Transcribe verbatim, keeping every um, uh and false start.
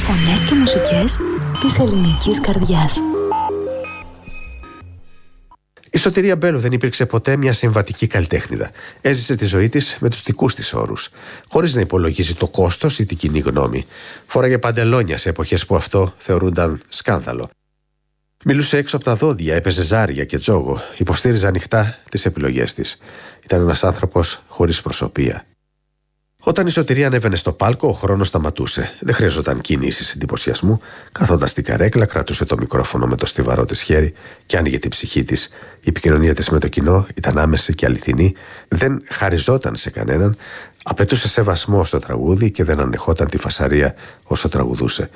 Φωνές και μουσικές της ελληνικής καρδιάς. Η Σωτηρία Μπέλου δεν υπήρξε ποτέ μια συμβατική καλλιτέχνηδα. Έζησε τη ζωή της με τους δικούς της όρους, χωρίς να υπολογίζει το κόστος ή την κοινή γνώμη. Φόραγε παντελόνια σε εποχές που αυτό θεωρούνταν σκάνδαλο. Μιλούσε έξω από τα δόντια, έπαιζε ζάρια και τζόγο, υποστήριζε ανοιχτά τις επιλογές της. Ήταν ένας άνθρωπος χωρίς προσωπία. Όταν η Σωτηρία ανέβαινε στο πάλκο, ο χρόνος σταματούσε. Δεν χρειαζόταν κινήσεις εντυπωσιασμού. Καθόταν στην καρέκλα, κρατούσε το μικρόφωνο με το στιβαρό της χέρι και άνοιγε την ψυχή της. Η επικοινωνία της με το κοινό ήταν άμεση και αληθινή. Δεν χαριζόταν σε κανέναν. Απαιτούσε σεβασμό στο τραγούδι και δεν ανεχόταν τη φασαρία όσο τραγουδούσε.